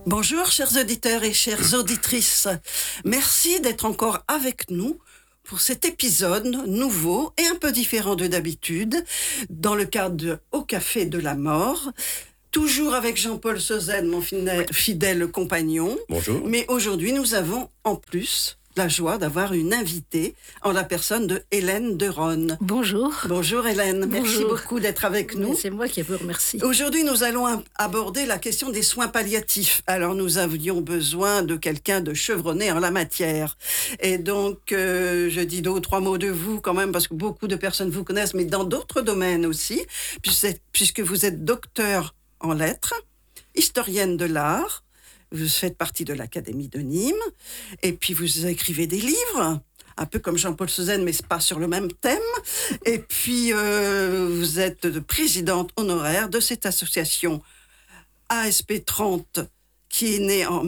Bonjour chers auditeurs et chères auditrices. Merci d'être encore avec nous pour cet épisode nouveau et un peu différent de d'habitude dans le cadre de Au Café de la Mort. Toujours avec Jean-Paul Sauzet, mon fidèle compagnon. Bonjour. Mais aujourd'hui, nous avons en plus la joie d'avoir une invitée en la personne de Hélène Deronne. Bonjour. Bonjour Hélène, merci beaucoup d'être avec nous. C'est moi qui vous remercie. Aujourd'hui, nous allons aborder la question des soins palliatifs. Alors, nous avions besoin de quelqu'un de chevronné en la matière. Et donc, je dis 2 ou 3 mots de vous quand même, parce que beaucoup de personnes vous connaissent, mais dans d'autres domaines aussi, puisque vous êtes docteur en lettres, historienne de l'art, vous faites partie de l'Académie de Nîmes, et puis vous écrivez des livres, un peu comme Jean-Paul Sauzet, mais c'est pas sur le même thème. Et puis, vous êtes présidente honoraire de cette association ASP 30, qui est née en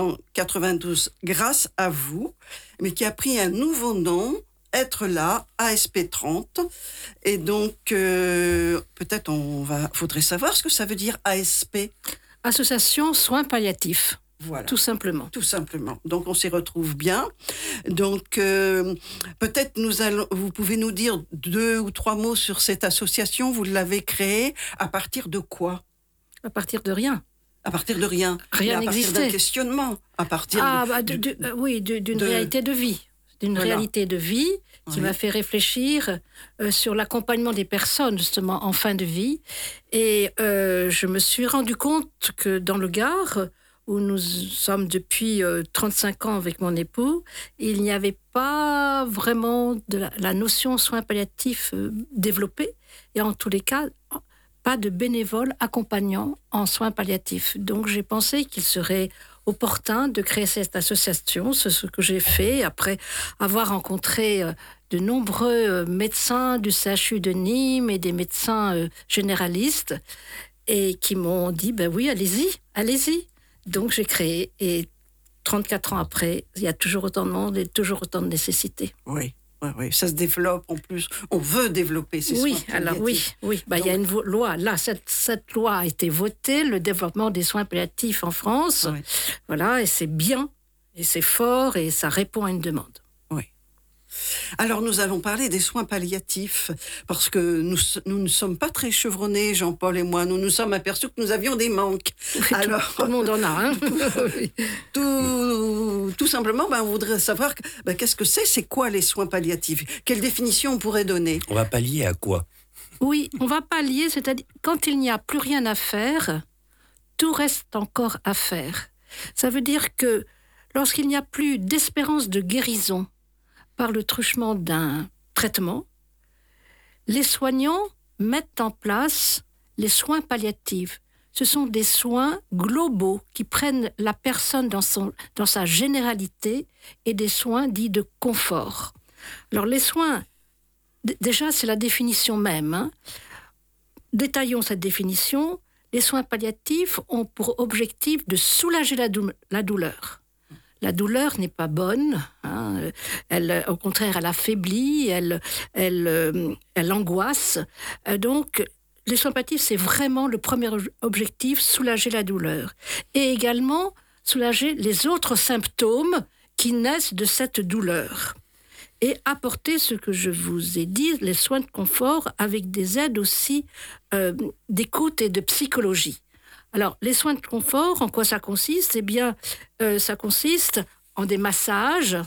1992 grâce à vous, mais qui a pris un nouveau nom, Être là, ASP 30. Et donc, peut-être faudrait savoir ce que ça veut dire ASP. Association Soins Palliatifs. Voilà. Tout simplement. Tout simplement. Donc, on s'y retrouve bien. Donc, peut-être vous pouvez nous dire 2 ou 3 mots sur cette association. Vous l'avez créée à partir de quoi ? À partir de rien. À partir de rien. Rien n'existait. À partir d'un questionnement. À partir d'une réalité de vie. D'une réalité de vie qui m'a fait réfléchir sur l'accompagnement des personnes, justement, en fin de vie. Et je me suis rendu compte que dans le Gard, où nous sommes depuis 35 ans avec mon époux, il n'y avait pas vraiment la notion soins palliatifs développée. Et en tous les cas, pas de bénévoles accompagnants en soins palliatifs. Donc j'ai pensé qu'il serait opportun de créer cette association. C'est ce que j'ai fait après avoir rencontré de nombreux médecins du CHU de Nîmes et des médecins généralistes et qui m'ont dit ben oui, allez-y. Donc j'ai créé et 34 ans après, il y a toujours autant de monde et toujours autant de nécessités. Oui. Oui, ça se développe en plus. On veut développer ces soins palliatifs. Alors oui. Donc, il y a une loi. Là, cette loi a été votée, le développement des soins palliatifs en France. Oui. Voilà, et c'est bien, et c'est fort, et ça répond à une demande. Oui. Alors, nous allons parler des soins palliatifs, parce que nous ne sommes pas très chevronnés, Jean-Paul et moi. Nous nous sommes aperçus que nous avions des manques. Oui, alors, tout le monde en a, hein. Tout simplement, on voudrait savoir qu'est-ce que c'est quoi les soins palliatifs ? Quelle définition on pourrait donner ? On va pallier à quoi ? Oui, on va pallier, c'est-à-dire quand il n'y a plus rien à faire, tout reste encore à faire. Ça veut dire que lorsqu'il n'y a plus d'espérance de guérison par le truchement d'un traitement, les soignants mettent en place les soins palliatifs. Ce sont des soins globaux qui prennent la personne dans sa généralité et des soins dits de confort. Alors les soins, déjà c'est la définition même. Hein. Détaillons cette définition. Les soins palliatifs ont pour objectif de soulager la douleur. La douleur n'est pas bonne, hein. Au contraire, elle affaiblit, elle angoisse. Donc, les soins palliatifs, c'est vraiment le premier objectif, soulager la douleur. Et également, soulager les autres symptômes qui naissent de cette douleur. Et apporter ce que je vous ai dit, les soins de confort, avec des aides aussi d'écoute et de psychologie. Alors, les soins de confort, en quoi ça consiste ? Eh bien, ça consiste en des massages,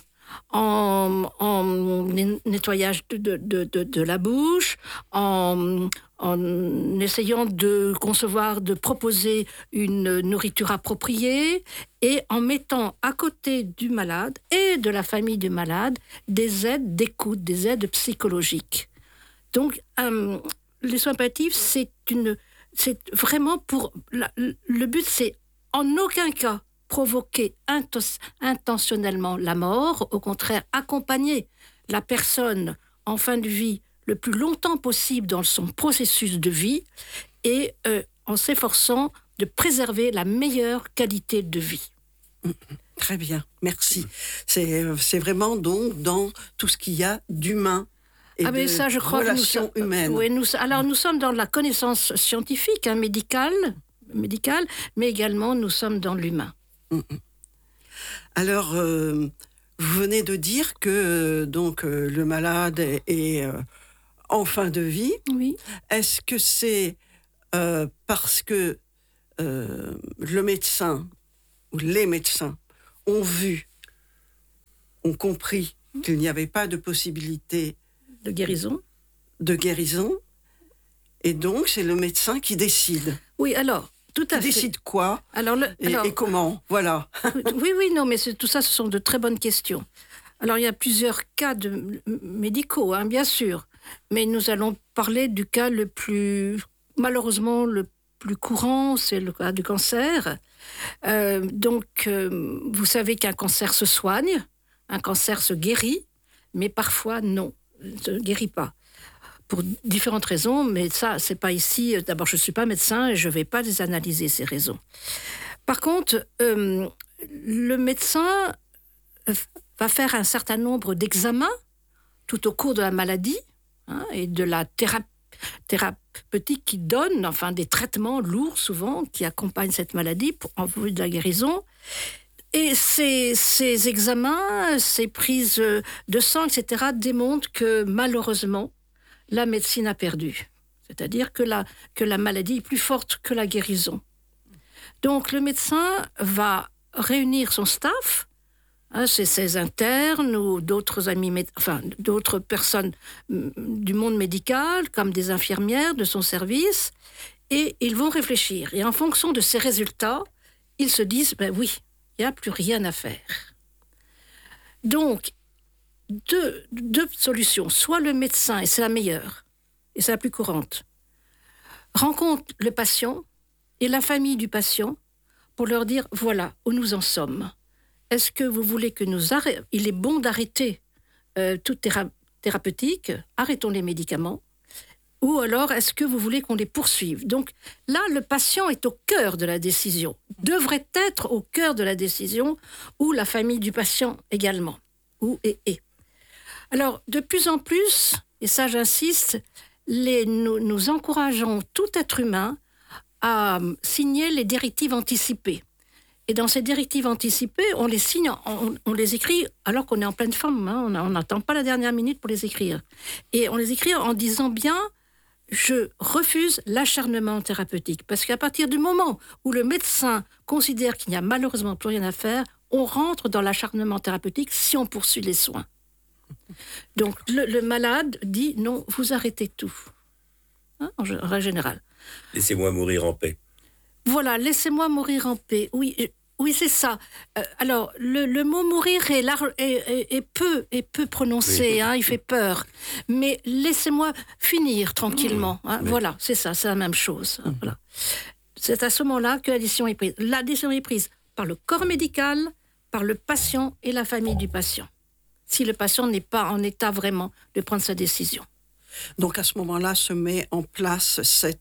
en nettoyage de la bouche, en essayant de proposer une nourriture appropriée et en mettant à côté du malade et de la famille du malade des aides d'écoute, des aides psychologiques. Donc, les soins palliatifs, c'est vraiment le but, c'est en aucun cas provoquer intentionnellement la mort, au contraire, accompagner la personne en fin de vie le plus longtemps possible dans son processus de vie et en s'efforçant de préserver la meilleure qualité de vie. Très bien, merci. C'est vraiment donc dans tout ce qu'il y a d'humain. Et ça, je crois relations humaines. Oui, nous sommes dans la connaissance scientifique, médicale, médical, mais également nous sommes dans l'humain. Alors, vous venez de dire que le malade est en fin de vie. Oui. Est-ce que c'est parce que le médecin ou les médecins ont compris qu'il n'y avait pas de possibilité De guérison. Et donc c'est le médecin qui décide. Oui, alors, tout à Qui fait. décide quoi et comment, voilà. Oui, non, mais tout ça, ce sont de très bonnes questions. Alors, il y a plusieurs cas médicaux, bien sûr, mais nous allons parler du cas malheureusement, le plus courant, c'est le cas du cancer. Vous savez qu'un cancer se soigne, un cancer se guérit, mais parfois, non, ne se guérit pas. Pour différentes raisons, mais ça, c'est pas ici. D'abord, je ne suis pas médecin et je ne vais pas les analyser, ces raisons. Par contre, le médecin va faire un certain nombre d'examens tout au cours de la maladie et de la thérapeutique qui donne, enfin des traitements lourds souvent qui accompagnent cette maladie en vue de la guérison. Et ces examens, ces prises de sang, etc., démontrent que malheureusement, la médecine a perdu. C'est-à-dire que la maladie est plus forte que la guérison. Donc le médecin va réunir son staff, ses internes ou d'autres d'autres personnes du monde médical, comme des infirmières de son service, et ils vont réfléchir. Et en fonction de ces résultats, ils se disent, oui, il n'y a plus rien à faire. Donc, deux solutions. Soit le médecin, et c'est la meilleure, et c'est la plus courante, rencontre le patient et la famille du patient pour leur dire, voilà où nous en sommes. Est-ce que vous voulez que nous arrêtions? Il est bon d'arrêter toute thérapeutique, arrêtons les médicaments, ou alors est-ce que vous voulez qu'on les poursuive? Donc là, le patient est au cœur de la décision, devrait être au cœur de la décision, ou la famille du patient également, et. Alors, de plus en plus, et ça j'insiste, nous encourageons tout être humain à signer les directives anticipées. Et dans ces directives anticipées, on les signe, on les écrit alors qu'on est en pleine forme. On n'attend pas la dernière minute pour les écrire. Et on les écrit en disant bien, je refuse l'acharnement thérapeutique. Parce qu'à partir du moment où le médecin considère qu'il n'y a malheureusement plus rien à faire, on rentre dans l'acharnement thérapeutique si on poursuit les soins. Donc le malade dit non, vous arrêtez tout, en règle générale. Laissez-moi mourir en paix. Voilà, laissez-moi mourir en paix. Oui, c'est ça. Alors le mot mourir est peu prononcé, il fait peur. Mais laissez-moi finir tranquillement. Voilà, c'est ça, c'est la même chose. Voilà. C'est à ce moment-là que la décision est prise. La décision est prise par le corps médical, par le patient et la famille du patient. Si le patient n'est pas en état vraiment de prendre sa décision. Donc à ce moment-là se met en place ces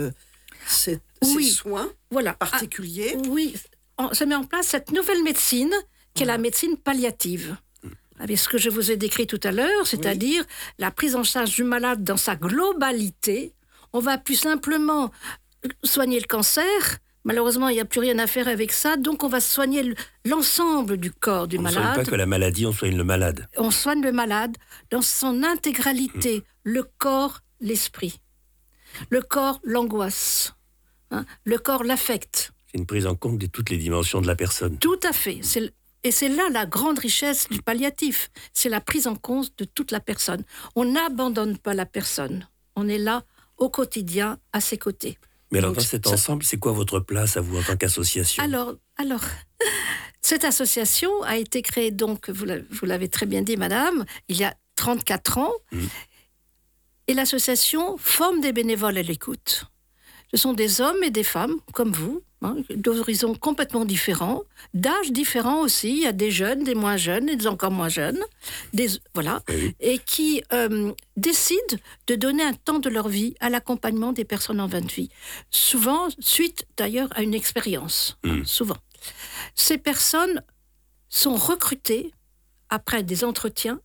soins particuliers. Oui, se met en place cette nouvelle médecine qui est la médecine palliative. Avec ce que je vous ai décrit tout à l'heure, c'est-à-dire la prise en charge du malade dans sa globalité. On va plus simplement soigner le cancer. Malheureusement, il n'y a plus rien à faire avec ça, donc on va soigner l'ensemble du corps du malade. On ne soigne pas que la maladie, on soigne le malade. On soigne le malade dans son intégralité, le corps, l'esprit. Le corps, l'angoisse. Le corps, l'affect. C'est une prise en compte de toutes les dimensions de la personne. Tout à fait. Et c'est là la grande richesse du palliatif. C'est la prise en compte de toute la personne. On n'abandonne pas la personne. On est là au quotidien, à ses côtés. Mais alors, dans cet ensemble, c'est quoi votre place à vous en tant qu'association ? Alors, cette association a été créée, donc, vous l'avez très bien dit, madame, il y a 34 ans. Et l'association forme des bénévoles à l'écoute. Ce sont des hommes et des femmes, comme vous, d'horizons complètement différents, d'âges différents aussi. Il y a des jeunes, des moins jeunes et des encore moins jeunes. Et qui décident de donner un temps de leur vie à l'accompagnement des personnes en fin de vie. Souvent, suite d'ailleurs à une expérience. Souvent. Ces personnes sont recrutées après des entretiens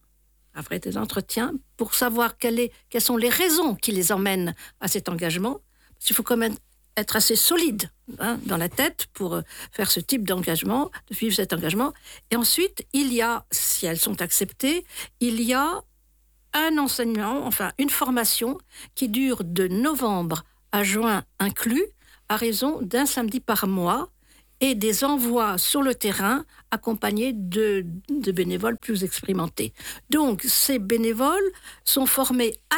pour savoir quelles sont les raisons qui les emmènent à cet engagement. Parce qu'il faut quand même être assez solide dans la tête pour faire ce type d'engagement, de vivre cet engagement. Et ensuite, il y a, si elles sont acceptées, il y a un enseignement, enfin une formation qui dure de novembre à juin inclus, à raison d'un samedi par mois, et des envois sur le terrain accompagnés de bénévoles plus expérimentés. Donc, ces bénévoles sont formés à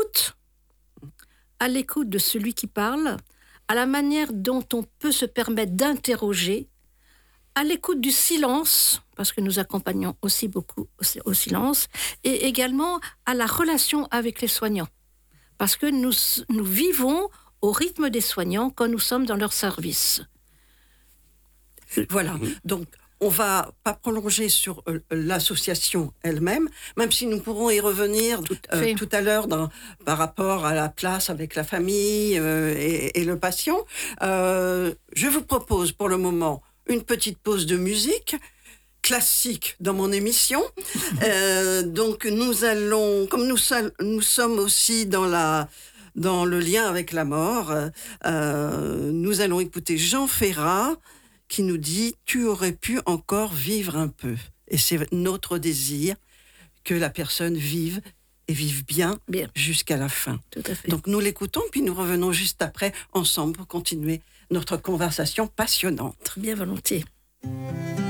l'écoute de celui qui parle, à la manière dont on peut se permettre d'interroger, à l'écoute du silence, parce que nous accompagnons aussi beaucoup au silence, et également à la relation avec les soignants, parce que nous vivons au rythme des soignants quand nous sommes dans leur service. Voilà, donc on va pas prolonger sur l'association elle-même, même si nous pourrons y revenir tout à l'heure par rapport à la place avec la famille et le patient. Je vous propose pour le moment une petite pause de musique classique dans mon émission. Donc nous allons, comme nous sommes aussi dans le lien avec la mort, nous allons écouter Jean Ferrat qui nous dit « Tu aurais pu encore vivre un peu ». Et c'est notre désir que la personne vive et vive bien jusqu'à la fin. Tout à fait. Donc nous l'écoutons, puis nous revenons juste après ensemble pour continuer notre conversation passionnante. Bien volontiers.